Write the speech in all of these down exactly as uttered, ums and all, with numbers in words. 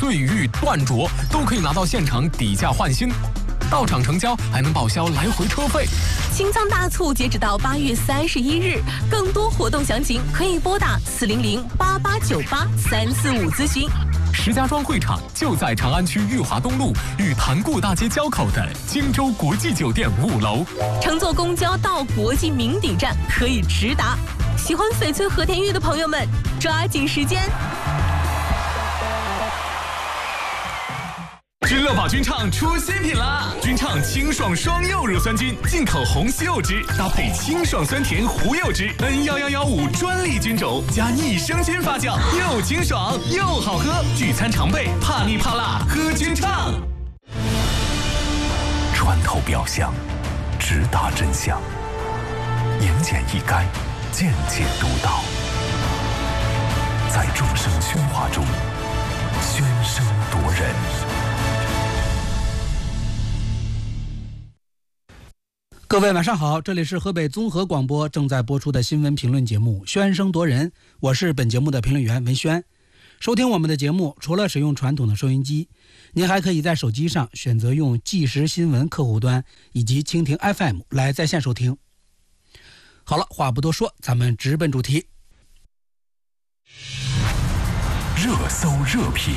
碎玉、断镯都可以拿到现场底价换新，到场成交还能报销来回车费。 清仓大促截止到八月三十一日，更多活动详情可以拨打四零零八八九八三四五咨询。 石家庄会场就在长安区裕华东路与潭固大街交口的荆州国际酒店五楼。 乘坐公交到国际名鼎站可以直达。喜欢翡翠和田玉的朋友们，抓紧时间！ 君乐宝君畅出新品啦！君畅清爽双柚乳酸菌，进口红西柚汁搭配清爽酸甜胡柚汁 N 一一一五专利菌种加益生菌发酵，又清爽又好喝。聚餐常备，怕腻怕辣喝君畅。 穿透表象，直达真相，言简意赅，见解独到，在众生喧哗中喧声夺人。 各位晚上好，这里是河北综合广播正在播出的新闻评论节目《喧声夺人》，我是本节目的评论员文轩。收听我们的节目，除了使用传统的收音机，您还可以在手机上选择用即时新闻客户端以及蜻蜓 F M 来在线收听。好了，话不多说，咱们直奔主题。 热搜热评，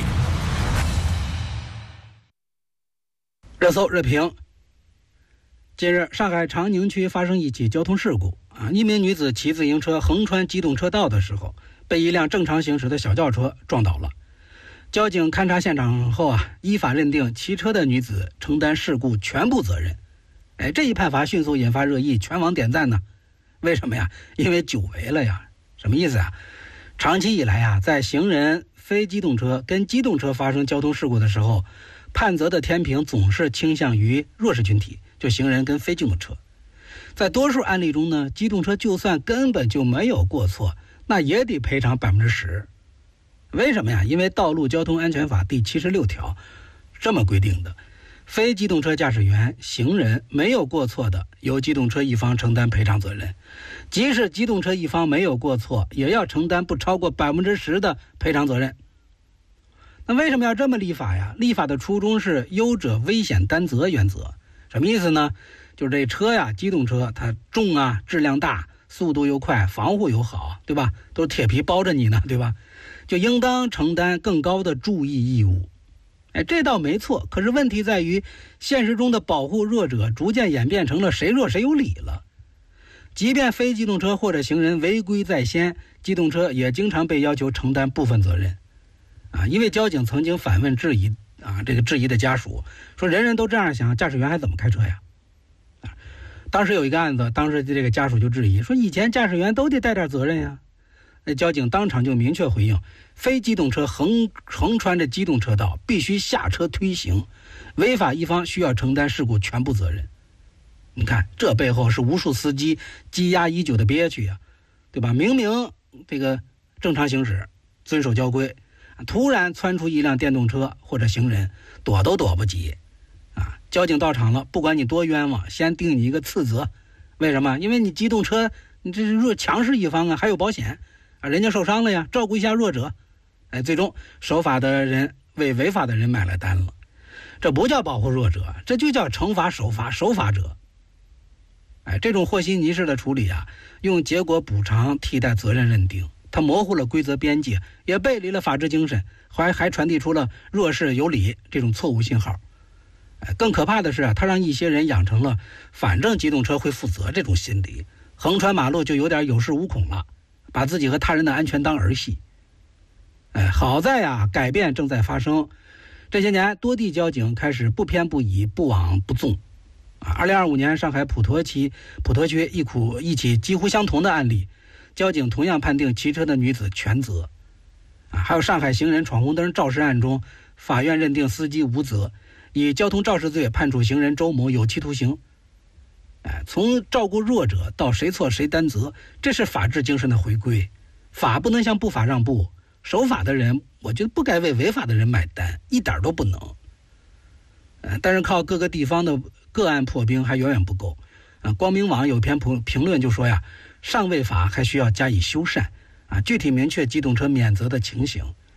热搜热评。近日，上海长宁区发生一起交通事故啊，一名女子骑自行车横穿机动车道的时候，被一辆正常行驶的小轿车撞倒了。交警勘察现场后啊，依法认定骑车的女子承担事故全部责任。哎，这一判罚迅速引发热议，全网点赞呢。为什么呀？因为久违了呀。什么意思啊？长期以来啊，在行人、非机动车跟机动车发生交通事故的时候，判责的天平总是倾向于弱势群体，就行人跟非机动车。在多数案例中呢，机动车就算根本就没有过错，那也得赔偿百分之十。为什么呀？因为《道路交通安全法》第七十六条这么规定的：非机动车驾驶员、行人没有过错的，由机动车一方承担赔偿责任；即使机动车一方没有过错，也要承担不超过百分之十的赔偿责任。那为什么要这么立法呀？立法的初衷是优者危险担责原则。什么意思呢？就是这车呀，机动车它重啊，质量大，速度又快，防护又好，对吧？都是铁皮包着你呢，对吧？就应当承担更高的注意义务。哎，这倒没错，可是问题在于，现实中的保护弱者逐渐演变成了谁弱谁有理了。即便非机动车或者行人违规在先，机动车也经常被要求承担部分责任。啊，一位交警曾经反问质疑啊，这个质疑的家属说：“人人都这样想，驾驶员还怎么开车呀？”啊，当时有一个案子，当时这个家属就质疑说：“以前驾驶员都得带点责任呀。”那交警当场就明确回应：非机动车横横穿着机动车道，必须下车推行，违法一方需要承担事故全部责任。你看，这背后是无数司机积压已久的憋屈呀，对吧？明明这个正常行驶，遵守交规，突然窜出一辆电动车或者行人，躲都躲不及啊！交警到场了，不管你多冤枉，先定你一个次责。为什么？因为你机动车你这是弱强势一方啊，还有保险啊，人家受伤了呀，照顾一下弱者。哎，最终守法的人为违法的人买了单了。这不叫保护弱者，这就叫惩罚守法守法者。哎，这种和稀泥式的处理啊，用结果补偿替代责任认定，它模糊了规则边界，也背离了法治精神，还还传递出了弱势有理这种错误信号。哎，更可怕的是啊，它让一些人养成了反正机动车会负责这种心理，横穿马路就有点有恃无恐了，把自己和他人的安全当儿戏。哎，好在呀，改变正在发生。这些年，多地交警开始不偏不倚、不枉不纵。啊，二零二五年上海普陀区普陀区一苦一起几乎相同的案例，交警同样判定骑车的女子全责。啊，还有上海行人闯红灯肇事案中，法院认定司机无责，以交通肇事罪判处行人周某有期徒刑。哎，从照顾弱者到谁错谁担责，这是法治精神的回归。法不能向不法让步，守法的人，我觉得不该为违法的人买单，一点都不能。呃，但是靠各个地方的个案破冰还远远不够。啊，光明网有篇评评论就说呀，上位法还需要加以修缮啊，具体明确机动车免责的情形。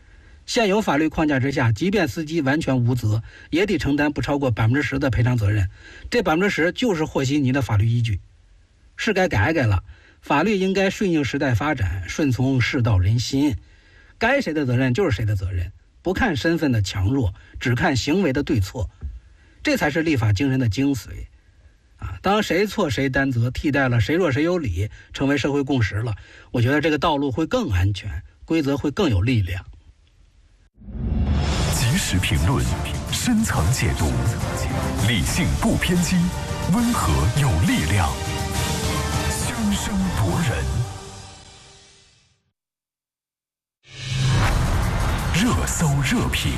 现有法律框架之下，即便司机完全无责，也得承担不超过百分之十的赔偿责任。这百分之十就是和稀泥的法律依据，是该改改了。法律应该顺应时代发展，顺从世道人心，该谁的责任就是谁的责任，不看身份的强弱，只看行为的对错，这才是立法精神的精髓。啊，当谁错谁担责，替代了谁弱谁有理，成为社会共识了，我觉得这个道路会更安全，规则会更有力量。 及时评论，深层解读，理性不偏激，温和有力量，声声夺人。热搜热评，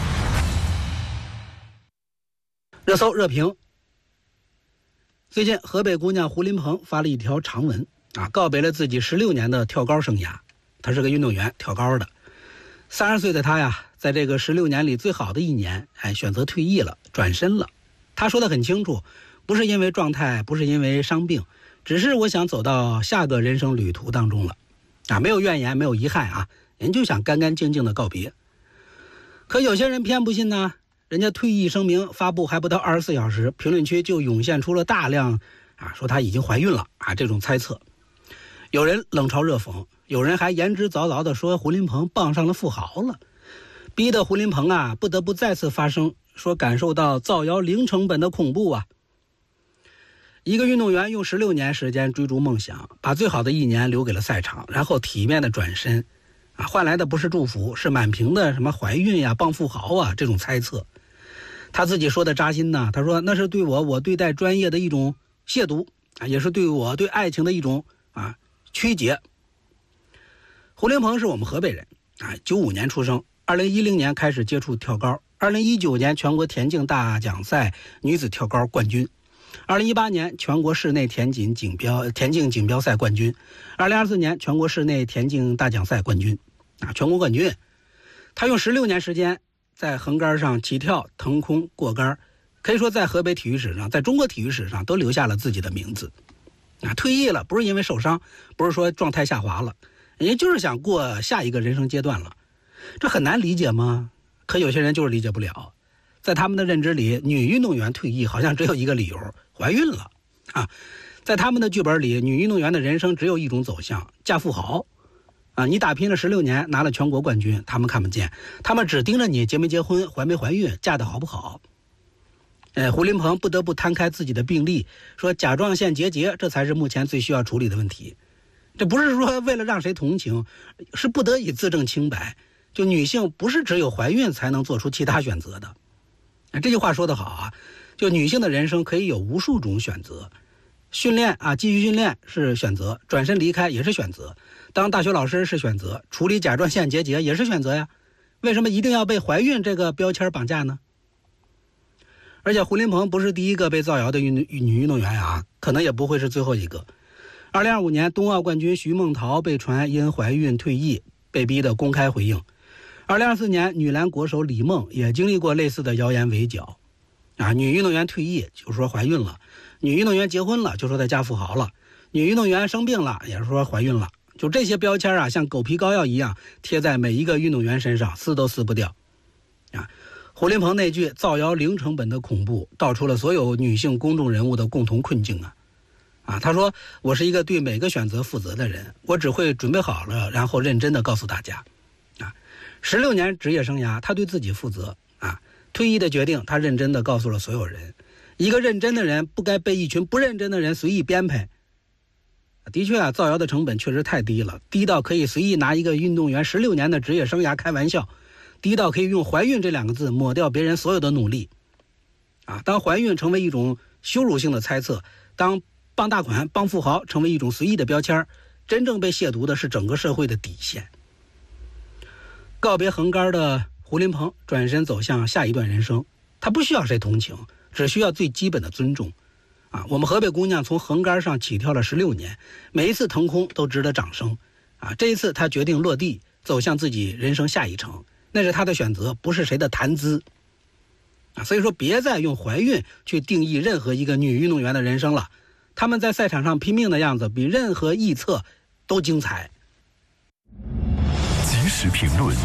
热搜热评。最近，河北姑娘胡林鹏发了一条长文啊，告别了自己十六年的跳高生涯。她是个运动员，跳高的。三十岁的她呀，在这个十六年里最好的一年，哎，选择退役了，转身了。她说得很清楚，不是因为状态，不是因为伤病，只是我想走到下个人生旅途当中了，啊，没有怨言，没有遗憾啊，人就想干干净净的告别。可有些人偏不信呢，人家退役声明发布还不到二十四小时，评论区就涌现出了大量啊说她已经怀孕了啊这种猜测。有人冷嘲热讽，有人还言之凿凿的说胡林鹏傍上了富豪了，逼得胡林鹏啊不得不再次发声，说感受到造谣零成本的恐怖啊。一个运动员用十六年时间追逐梦想，把最好的一年留给了赛场，然后体面的转身啊，换来的不是祝福，是满屏的什么怀孕呀、傍富豪啊这种猜测。他自己说的扎心呢，他说那是对我我对待专业的一种亵渎啊，也是对我对爱情的一种啊曲解。胡林鹏是我们河北人啊，九五年出生，二零一零年开始接触跳高，二零一九年全国田径大奖赛女子跳高冠军，二零一八年全国室内田径锦标田径锦标赛冠军，二零二四年全国室内田径大奖赛冠军啊，全国冠军。他用十六年时间在横杆上起跳、腾空、过杆，可以说在河北体育史上，在中国体育史上都留下了自己的名字。啊，退役了不是因为受伤，不是说状态下滑了，人家就是想过下一个人生阶段了。这很难理解吗？可有些人就是理解不了。在他们的认知里，女运动员退役好像只有一个理由，怀孕了啊。在他们的剧本里，女运动员的人生只有一种走向，嫁富豪啊。你打拼了十六年，拿了全国冠军，他们看不见，他们只盯着你结没结婚、怀没怀孕、嫁得好不好。呃，胡林鹏不得不摊开自己的病历，说甲状腺结节，这才是目前最需要处理的问题。这不是说为了让谁同情，是不得已自证清白。就女性不是只有怀孕才能做出其他选择的。这句话说得好啊，就女性的人生可以有无数种选择，训练啊，继续训练是选择，转身离开也是选择，当大学老师是选择，处理甲状腺结节也是选择呀。为什么一定要被怀孕这个标签绑架呢？而且胡林鹏不是第一个被造谣的运女运动员啊，可能也不会是最后一个。二零二五年冬奥冠军徐梦桃被传因怀孕退役，被逼得公开回应。二零二四年女篮国手李梦也经历过类似的谣言围剿啊，女运动员退役就说怀孕了，女运动员结婚了就说她嫁富豪了，女运动员生病了也是说怀孕了。就这些标签啊，像狗皮膏药一样贴在每一个运动员身上，撕都撕不掉啊。胡林鹏那句造谣零成本的恐怖，道出了所有女性公众人物的共同困境啊！啊，他说我是一个对每个选择负责的人，我只会准备好了，然后认真的告诉大家，啊，十六年职业生涯，他对自己负责啊，退役的决定，他认真的告诉了所有人，一个认真的人不该被一群不认真的人随意编排。的确啊，造谣的成本确实太低了，低到可以随意拿一个运动员十六年的职业生涯开玩笑。低到可以用怀孕这两个字抹掉别人所有的努力啊！当怀孕成为一种羞辱性的猜测，当傍大款、傍富豪成为一种随意的标签，真正被亵渎的是整个社会的底线。告别横杆的胡林鹏转身走向下一段人生，他不需要谁同情，只需要最基本的尊重啊！我们河北姑娘从横杆上起跳了十六年，每一次腾空都值得掌声啊！这一次她决定落地，走向自己人生下一程。那是他的选择，不是谁的谈资啊！所以说，别再用怀孕去定义任何一个女运动员的人生了。他们在赛场上拼命的样子，比任何臆测都精彩。 及时评论，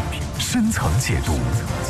深层解读，